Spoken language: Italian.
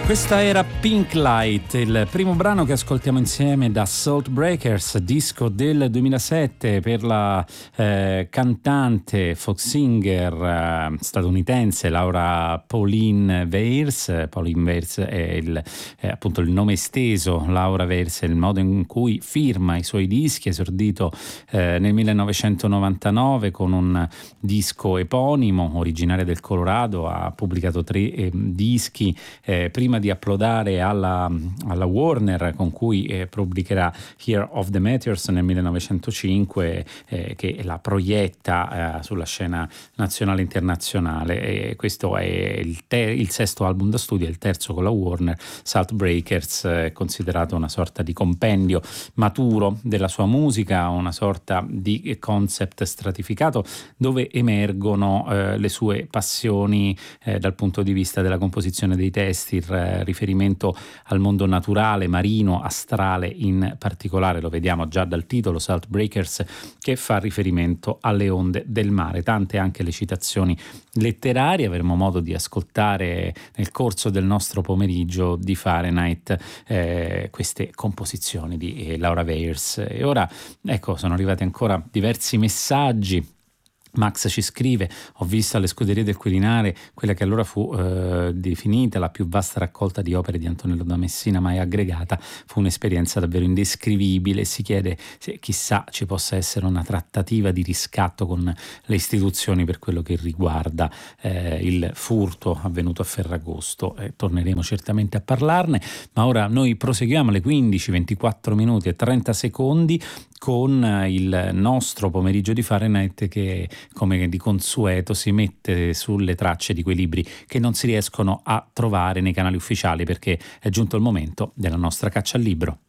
Questa era Pink Light, il primo brano che ascoltiamo insieme da Salt Breakers, disco del 2007 per la cantante, folk singer statunitense Laura Pauline Weirs. Pauline Weirs è appunto il nome esteso, Laura Weirs è il modo in cui firma i suoi dischi, esordito nel 1999 con un disco eponimo, originaria del Colorado, ha pubblicato 3 dischi prima di uploadare alla Warner, con cui pubblicherà Year of the Meteors nel 1905, che la proietta sulla scena nazionale e internazionale. E questo è il sesto album da studio, il terzo con la Warner. Salt Breakers è considerato una sorta di compendio maturo della sua musica, una sorta di concept stratificato dove emergono le sue passioni dal punto di vista della composizione dei testi, il riferimento al mondo naturale, marino, astrale in particolare, lo vediamo già dal titolo Salt Breakers, che fa riferimento alle onde del mare. Tante anche le citazioni letterarie, avremo modo di ascoltare nel corso del nostro pomeriggio di Fahrenheit queste composizioni di Laura Weirs. E ora ecco, sono arrivati ancora diversi messaggi. Max ci scrive: ho visto alle Scuderie del Quirinale quella che allora fu definita la più vasta raccolta di opere di Antonello da Messina mai aggregata. Fu un'esperienza davvero indescrivibile. Si chiede se chissà ci possa essere una trattativa di riscatto con le istituzioni per quello che riguarda il furto avvenuto a Ferragosto. Torneremo certamente a parlarne, ma ora noi proseguiamo alle 15, 24 minuti e 30 secondi con il nostro pomeriggio di Fahrenheit, che come di consueto si mette sulle tracce di quei libri che non si riescono a trovare nei canali ufficiali, perché è giunto il momento della nostra caccia al libro.